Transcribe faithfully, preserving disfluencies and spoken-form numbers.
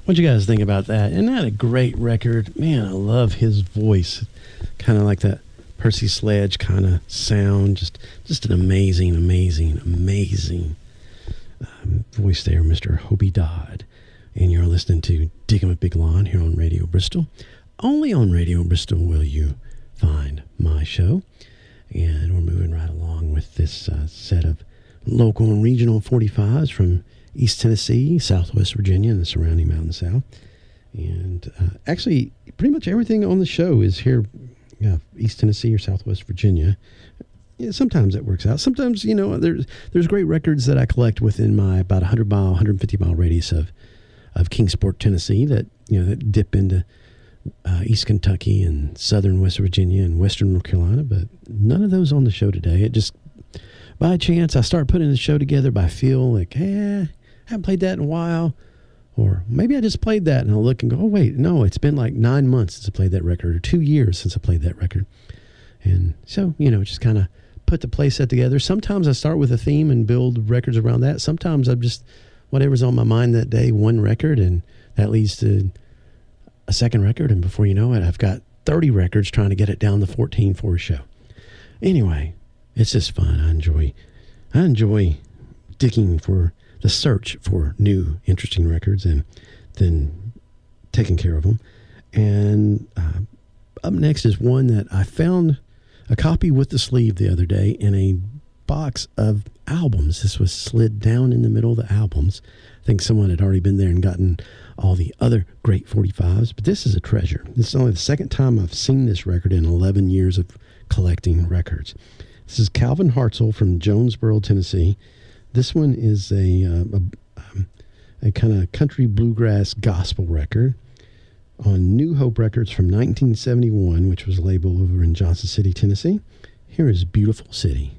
What'd you guys think about that? Isn't that a great record? Man, I love his voice. Kind of like that Percy Sledge kind of sound. Just just an amazing, amazing, amazing um, voice there, Mister Hobie Dodd. And you're listening to Digging with Big Lon here on Radio Bristol. Only on Radio Bristol will you find my show. And we're moving right along with this uh, set of local and regional forty-fives from East Tennessee, Southwest Virginia, and the surrounding Mountain South. And uh, actually, pretty much everything on the show is here, uh, East Tennessee or Southwest Virginia. Yeah, sometimes it works out. Sometimes, you know, there's there's great records that I collect within my about one hundred mile, one hundred fifty mile radius of, of Kingsport, Tennessee, that, you know, that dip into uh, East Kentucky and Southern West Virginia and Western North Carolina, but none of those on the show today. It just, by chance, I start putting the show together by feel like, eh, I haven't played that in a while. Or maybe I just played that and I'll look and go, oh, wait, no, it's been like nine months since I played that record, or two years since I played that record. And so, you know, just kind of put the play set together. Sometimes I start with a theme and build records around that. Sometimes I'm just, whatever's on my mind that day, one record, and that leads to a second record. And before you know it, I've got thirty records trying to get it down to fourteen for a show. Anyway, it's just fun. I enjoy, I enjoy digging for the search for new, interesting records and then taking care of them. And uh, up next is one that I found a copy with the sleeve the other day in a box of albums. This was slid down in the middle of the albums. I think someone had already been there and gotten all the other great forty-fives, but this is a treasure. This is only the second time I've seen this record in eleven years of collecting records. This is Calvin Hartzell from Jonesboro, Tennessee. This one is a uh, a, um, a kind of country bluegrass gospel record on New Hope Records from nineteen seventy-one, which was labeled over in Johnson City, Tennessee. Here is Beautiful City.